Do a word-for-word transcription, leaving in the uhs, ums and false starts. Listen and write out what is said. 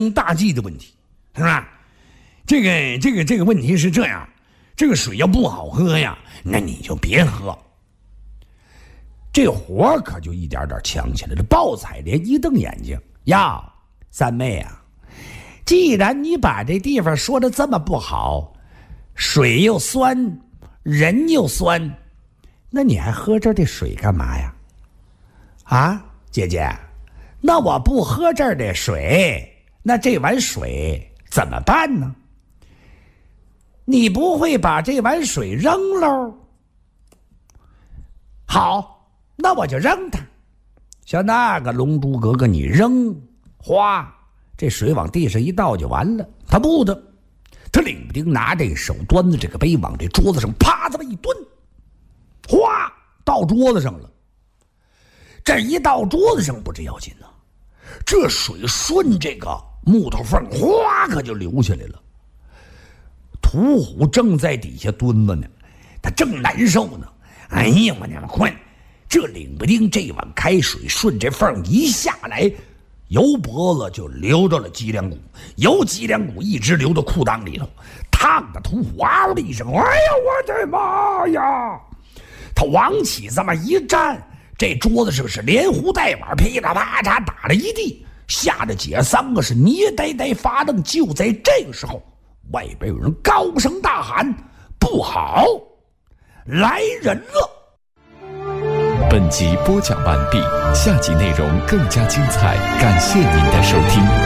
大忌的问题，是吧？这个这个这个问题是这样，这个水要不好喝呀，那你就别喝。这火可就一点点呛起来了。鲍彩莲一瞪眼睛，呀，三妹啊，既然你把这地方说的这么不好，水又酸，人又酸，那你还喝这儿的水干嘛呀？啊，姐姐，那我不喝这儿的水，那这碗水怎么办呢？你不会把这碗水扔喽？好，那我就扔它。像那个龙珠格格，你扔，哗，这水往地上一倒就完了。他不的，他领不丁拿这手端着这个杯往这桌子上啪这么一蹲，哗，倒桌子上了。这一倒桌子上不是要紧呢，这水顺这个木头缝哗可就流下来了。屠虎正在底下蹲着呢，他正难受呢。哎呀，我娘快！这领不丁这碗开水顺这缝一下来，由脖子就流到了脊梁骨，由脊梁骨一直流到裤裆里头，烫的屠虎嗷的一声，哎呀，我的妈呀！他往起这么一站，这桌子上是连壶带碗噼里啪嚓打了一地，吓得姐三个是捏呆呆发愣。就在这个时候，外边有人高声大喊：“不好，来人了！” 本集播讲完毕，下集内容更加精彩，感谢您的收听。